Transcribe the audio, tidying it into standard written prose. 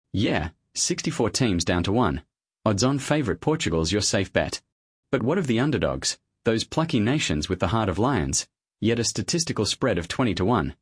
Yeah, 64 teams down to 1. Odds-on favourite Portugal's your safe bet. But what of the underdogs, those plucky nations with the heart of lions, yet a statistical spread of 20 to 1?